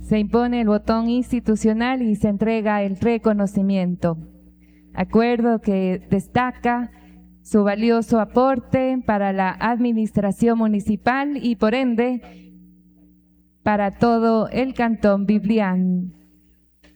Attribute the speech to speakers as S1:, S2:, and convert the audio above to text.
S1: Se impone el botón institucional y se entrega el reconocimiento. Acuerdo que destaca su valioso aporte para la administración municipal y por ende para todo el Cantón Biblián.